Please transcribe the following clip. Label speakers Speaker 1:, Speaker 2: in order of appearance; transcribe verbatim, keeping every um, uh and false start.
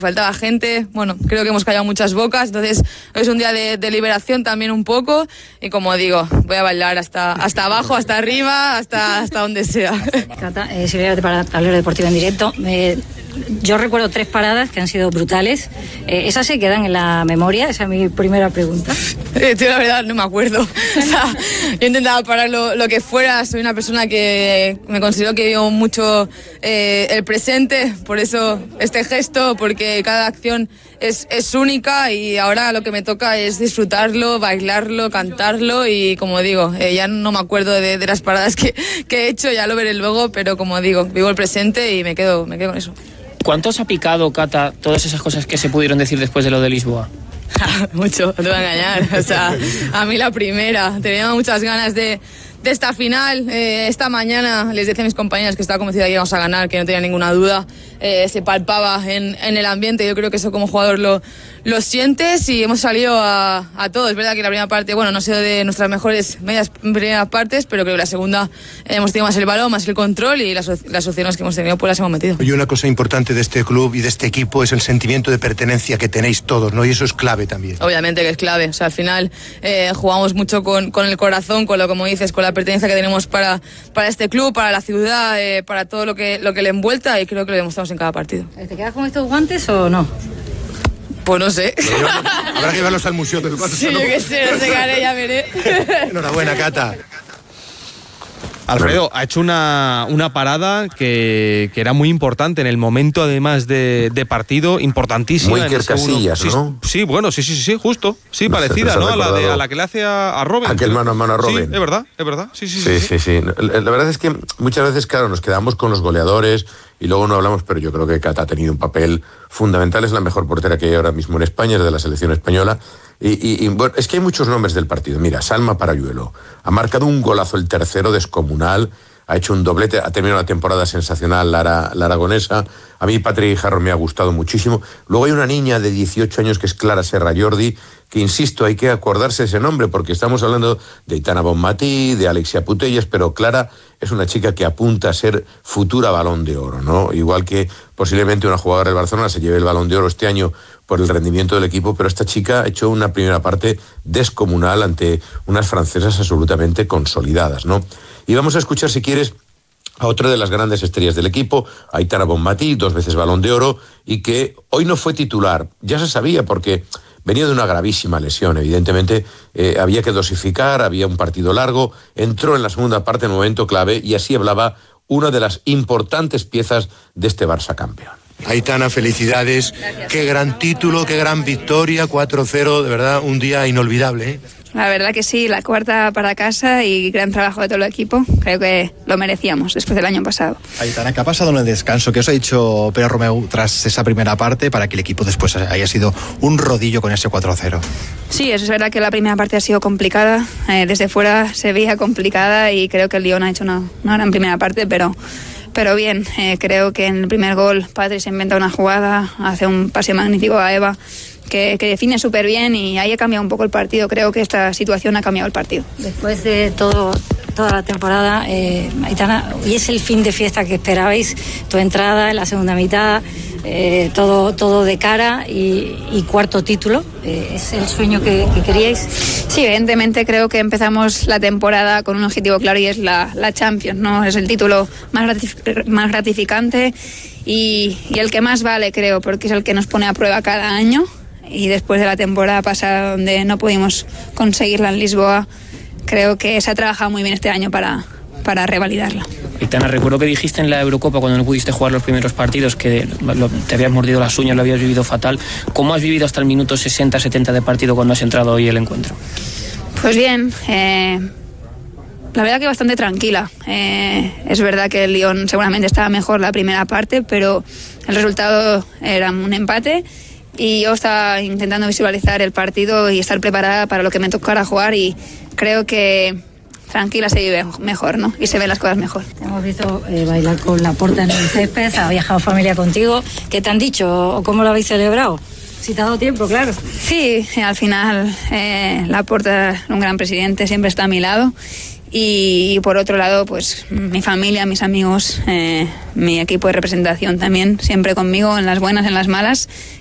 Speaker 1: Faltaba gente, bueno, creo que hemos callado muchas bocas, entonces es un día de, de liberación también un poco y como digo, voy a bailar hasta, hasta abajo, hasta arriba, hasta, hasta donde sea.
Speaker 2: Cata, eh, Silvia de Tablero Deportivo en Directo. Eh, yo recuerdo tres paradas que han sido brutales. Eh, ¿Esas se quedan en la memoria? Esa es mi primera pregunta.
Speaker 1: Eh, tío, la verdad no me acuerdo. O sea, yo intentaba parar lo, lo que fuera. Soy una persona que me considero que vivo mucho eh, el presente, por eso este gesto, porque cada acción es, es única y ahora lo que me toca es disfrutarlo, bailarlo, cantarlo y como digo, eh, ya no me acuerdo de, de las paradas que, que he hecho, ya lo veré luego, pero como digo, vivo el presente y me quedo, me quedo con eso.
Speaker 3: ¿Cuánto os ha picado, Cata, todas esas cosas que se pudieron decir después de lo de Lisboa?
Speaker 1: Mucho, no te voy a engañar. O sea, a mí la primera. Tenía muchas ganas de, de esta final. Eh, esta mañana les decía a mis compañeras que estaba convencida de que íbamos a ganar, que no tenía ninguna duda. Eh, se palpaba en, en el ambiente. Yo creo que eso como jugador lo, lo sientes y hemos salido a, a todo. Es verdad que la primera parte, bueno, no ha sido de nuestras mejores medias primeras partes, pero creo que la segunda eh, hemos tenido más el balón, más el control y las, las opciones que hemos tenido pues las hemos metido.
Speaker 4: Y una cosa importante de este club y de este equipo es el sentimiento de pertenencia que tenéis todos, ¿no? Y eso es clave también.
Speaker 1: Obviamente que es clave. O sea, al final eh, jugamos mucho con, con el corazón, con lo como dices, con la pertenencia que tenemos para, para este club, para la ciudad, eh, para todo lo que, lo que le envuelta y creo que lo demostramos en cada partido.
Speaker 2: ¿Te quedas con estos guantes o no?
Speaker 1: Pues no sé.
Speaker 4: Pero habrá que llevarlos al museo del Barça.
Speaker 1: Sí, yo qué sé, no sé qué haré, ya veré.
Speaker 4: Enhorabuena, Cata.
Speaker 5: Alfredo, ha hecho una, una parada que, que era muy importante en el momento, además de, de partido, importantísima.
Speaker 6: Muy Iker Casillas,
Speaker 5: sí,
Speaker 6: ¿no?
Speaker 5: Sí, bueno, sí, sí, sí, justo. Sí,
Speaker 6: No sé,
Speaker 5: parecida,
Speaker 6: se
Speaker 5: ¿no?
Speaker 6: ha
Speaker 5: A la, de,
Speaker 6: recordado
Speaker 5: a la que le hace a, a Robben.
Speaker 6: Aquel mano a mano a Robben.
Speaker 5: Sí, es verdad, es verdad. Sí, sí,
Speaker 6: Sí,
Speaker 5: sí.
Speaker 6: sí, sí. La, la verdad es que muchas veces, claro, nos quedamos con los goleadores y luego no hablamos, pero yo creo que Cata ha tenido un papel fundamental. Es la mejor portera que hay ahora mismo en España, es de la selección española. Y, y, y bueno, es que hay muchos nombres del partido. Mira, Salma Parayuelo ha marcado un golazo, el tercero descomunal. Ha hecho un doblete, ha terminado la temporada sensacional la, la aragonesa. A mí Patri Guijarro me ha gustado muchísimo. Luego hay una niña de dieciocho años que es Clara Serra Jordi, que insisto, hay que acordarse ese nombre porque estamos hablando de Aitana Bonmatí, de Alexia Putellas, pero Clara es una chica que apunta a ser futura Balón de Oro, ¿no? Igual que posiblemente una jugadora del Barcelona se lleve el Balón de Oro este año por el rendimiento del equipo, pero esta chica ha hecho una primera parte descomunal ante unas francesas absolutamente consolidadas, ¿no? Y vamos a escuchar, si quieres, a otra de las grandes estrellas del equipo, Aitana Bonmatí, dos veces Balón de Oro, y que hoy no fue titular. Ya se sabía porque venía de una gravísima lesión. Evidentemente eh, había que dosificar, había un partido largo, entró en la segunda parte en un momento clave y así hablaba una de las importantes piezas de este Barça campeón.
Speaker 4: Aitana, felicidades. Gracias. Qué gran título, qué gran victoria, cuatro cero, de verdad, un día inolvidable, ¿eh?
Speaker 7: La verdad que sí, la cuarta para casa y gran trabajo de todo el equipo. Creo que lo merecíamos después del año pasado.
Speaker 8: Aitana, ¿qué ha pasado en el descanso? ¿Qué os ha dicho Pere Romeu tras esa primera parte para que el equipo después haya sido un rodillo con ese cuatro cero?
Speaker 7: Sí, es verdad que la primera parte ha sido complicada. Eh, desde fuera se veía complicada y creo que el Lyon ha hecho una, una gran primera parte, pero... Pero bien, eh, creo que en el primer gol Patri se inventa una jugada, hace un pase magnífico a Eva que, que define súper bien y ahí ha cambiado un poco el partido. Creo que esta situación ha cambiado el partido.
Speaker 2: Después de todo, toda la temporada, eh, Aitana, hoy es el fin de fiesta que esperabais, tu entrada en la segunda mitad, eh, todo, todo de cara y, y cuarto título. Eh, ¿Es el sueño que, que queríais?
Speaker 7: Sí, evidentemente creo que empezamos la temporada con un objetivo claro y es la, la Champions, ¿no? Es el título más, gratif- más gratificante y, y el que más vale, creo, porque es el que nos pone a prueba cada año y después de la temporada pasada donde no pudimos conseguirla en Lisboa, creo que se ha trabajado muy bien este año para, para revalidarla.
Speaker 3: Aitana, recuerdo que dijiste en la Eurocopa cuando no pudiste jugar los primeros partidos que lo, te habías mordido las uñas, lo habías vivido fatal. ¿Cómo has vivido hasta el minuto sesenta setenta de partido cuando has entrado hoy el encuentro?
Speaker 7: Pues bien, eh, la verdad que bastante tranquila. Eh, es verdad que el Lyon seguramente estaba mejor la primera parte, pero el resultado era un empate y yo estaba intentando visualizar el partido y estar preparada para lo que me tocara jugar y creo que tranquila se vive mejor, ¿no? Y se ven las cosas mejor.
Speaker 2: Te hemos visto eh, bailar con Laporta en el césped, ha viajado familia contigo. ¿Qué te han dicho o cómo lo habéis celebrado? Si te ha dado tiempo, claro.
Speaker 7: Sí, al final eh, Laporta, un gran presidente, siempre está a mi lado Y, y por otro lado, pues mi familia, mis amigos, eh, mi equipo de representación también, siempre conmigo en las buenas, en las malas.